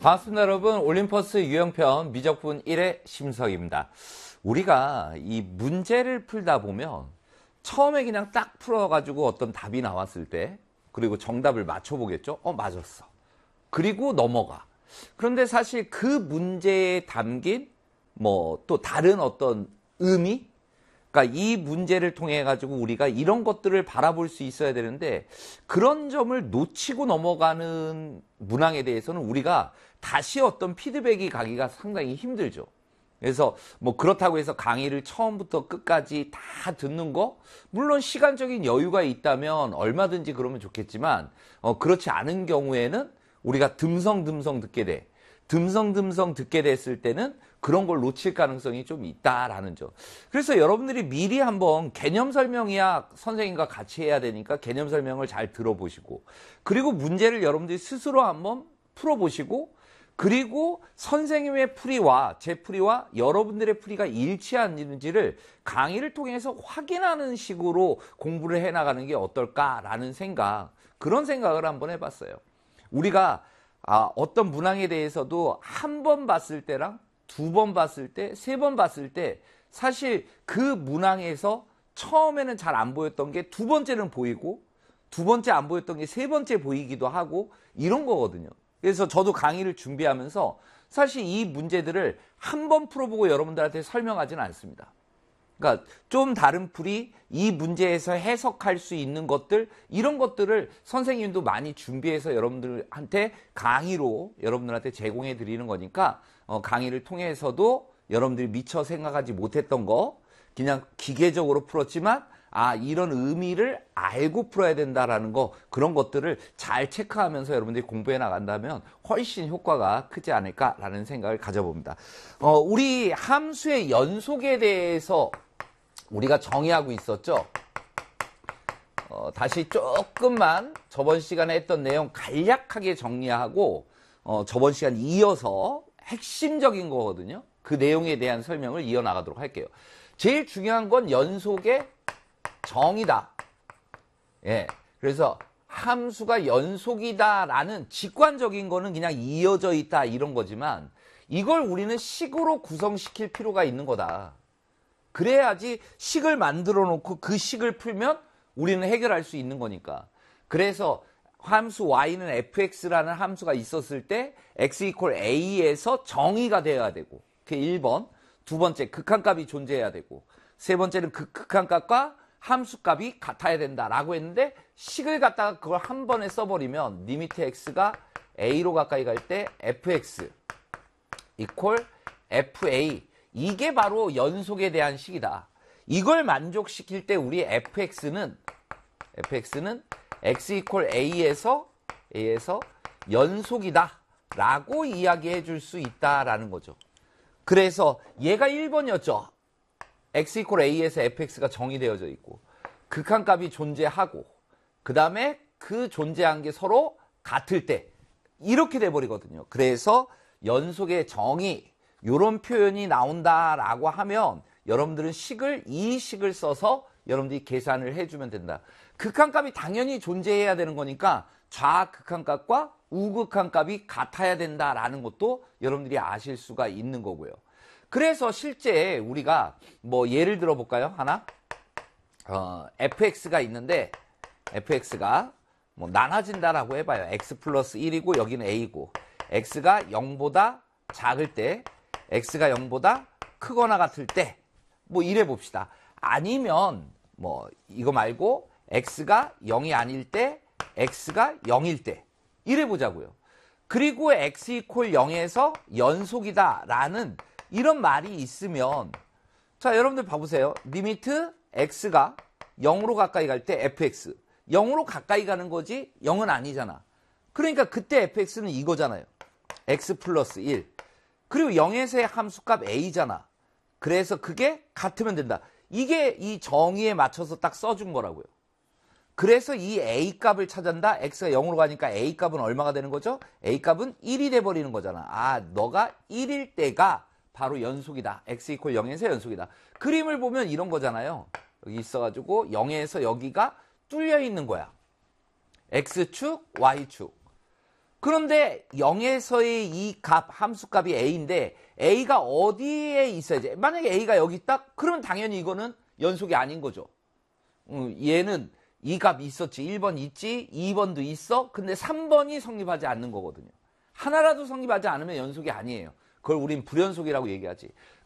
반갑습니다, 여러분. 올림퍼스 유형편 미적분 1의 심석입니다. 우리가 이 문제를 풀다 보면 처음에 그냥 딱 풀어가지고 어떤 답이 나왔을 때, 그리고 정답을 맞춰보겠죠? 맞았어. 그리고 넘어가. 그런데 사실 그 문제에 담긴 또 다른 어떤 의미? 그러니까 이 문제를 통해 가지고 우리가 이런 것들을 바라볼 수 있어야 되는데, 그런 점을 놓치고 넘어가는 문항에 대해서는 우리가 다시 어떤 피드백이 가기가 상당히 힘들죠. 그래서 그렇다고 해서 강의를 처음부터 끝까지 다 듣는 거, 물론 시간적인 여유가 있다면 얼마든지 그러면 좋겠지만, 그렇지 않은 경우에는 우리가 듬성듬성 듣게 돼. 듬성듬성 듣게 됐을 때는 그런 걸 놓칠 가능성이 좀 있다라는 점. 그래서 여러분들이 미리 한번 개념 설명이야 선생님과 같이 해야 되니까 개념 설명을 잘 들어보시고, 그리고 문제를 여러분들이 스스로 한번 풀어보시고, 그리고 선생님의 풀이와 제 풀이와 여러분들의 풀이가 일치하는지를 강의를 통해서 확인하는 식으로 공부를 해나가는 게 어떨까라는 그런 생각을 한번 해봤어요. 우리가 어떤 문항에 대해서도 한 번 봤을 때랑 두 번 봤을 때, 세 번 봤을 때 사실 그 문항에서 처음에는 잘 안 보였던 게 두 번째는 보이고, 두 번째 안 보였던 게 세 번째 보이기도 하고, 이런 거거든요. 그래서 저도 강의를 준비하면서 사실 이 문제들을 한 번 풀어보고 여러분들한테 설명하지는 않습니다. 그러니까 좀 다른 풀이, 이 문제에서 해석할 수 있는 것들, 이런 것들을 선생님도 많이 준비해서 여러분들한테 강의로 여러분들한테 제공해 드리는 거니까, 강의를 통해서도 여러분들이 미처 생각하지 못했던 거 그냥 기계적으로 풀었지만 이런 의미를 알고 풀어야 된다라는 거, 그런 것들을 잘 체크하면서 여러분들이 공부해 나간다면 훨씬 효과가 크지 않을까라는 생각을 가져봅니다. 우리 함수의 연속에 대해서 우리가 정의하고 있었죠. 다시 조금만 저번 시간에 했던 내용 간략하게 정리하고, 저번 시간 이어서 핵심적인 거거든요. 그 내용에 대한 설명을 이어나가도록 할게요. 제일 중요한 건 연속의 정의다. 예. 그래서 함수가 연속이다라는 직관적인 거는 그냥 이어져 있다 이런 거지만, 이걸 우리는 식으로 구성시킬 필요가 있는 거다. 그래야지 식을 만들어 놓고 그 식을 풀면 우리는 해결할 수 있는 거니까. 그래서 함수 y는 fx라는 함수가 있었을 때 x 이퀄 a에서 정의가 돼야 되고, 그게 1번. 두 번째, 극한값이 존재해야 되고, 세 번째는 그 극한값과 함수값이 같아야 된다라고 했는데, 식을 갖다가 그걸 한 번에 써버리면 리미트 x가 a로 가까이 갈 때 fx 이퀄 fa, 이게 바로 연속에 대한 식이다. 이걸 만족시킬 때 우리 fx는 x 이퀄 a에서 연속이다 라고 이야기해 줄 수 있다라는 거죠. 그래서 얘가 1번이었죠. x 이퀄 a에서 fx가 정의되어져 있고, 극한값이 존재하고, 그 다음에 그 존재한 게 서로 같을 때 이렇게 돼버리거든요. 그래서 연속의 정의, 이런 표현이 나온다라고 하면 여러분들은 이 식을 써서 여러분들이 계산을 해주면 된다. 극한값이 당연히 존재해야 되는 거니까 좌극한값과 우극한값이 같아야 된다라는 것도 여러분들이 아실 수가 있는 거고요. 그래서 실제 우리가 예를 들어 볼까요? 하나? fx가 있는데, fx가 나눠진다라고 해봐요. x 플러스 1이고 여기는 a고, x가 0보다 작을 때, x가 0보다 크거나 같을 때, 이래 봅시다. 아니면 이거 말고 x가 0이 아닐 때, x가 0일 때 이래 보자고요. 그리고 x 이퀄 0에서 연속이다 라는 이런 말이 있으면, 자, 여러분들 봐보세요. 리미트 x가 0으로 가까이 갈 때 fx, 0으로 가까이 가는 거지 0은 아니잖아. 그러니까 그때 fx는 이거잖아요. x 플러스 1. 그리고 0에서의 함수값 a잖아. 그래서 그게 같으면 된다. 이게 이 정의에 맞춰서 딱 써준 거라고요. 그래서 이 a값을 찾았다. x가 0으로 가니까 a값은 얼마가 되는 거죠? a값은 1이 돼버리는 거잖아. 너가 1일 때가 바로 연속이다. x 이퀄 0에서 연속이다. 그림을 보면 이런 거잖아요. 여기 있어가지고 0에서 여기가 뚫려 있는 거야. x축, y축. 그런데 0에서의 이 값, 함수값이 a인데 a가 어디에 있어야지? 만약에 a가 여기 있다? 그러면 당연히 이거는 연속이 아닌 거죠. 얘는 이 값이 있었지. 1번 있지. 2번도 있어. 근데 3번이 성립하지 않는 거거든요. 하나라도 성립하지 않으면 연속이 아니에요. 그걸 우린 불연속이라고 얘기하지.